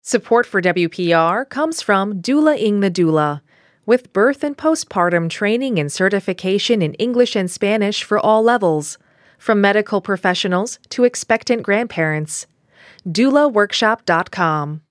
Support for WPR comes from Doula-ing the Doula, with birth and postpartum training and certification in English and Spanish for all levels, from medical professionals to expectant grandparents. DoulaWorkshop.com.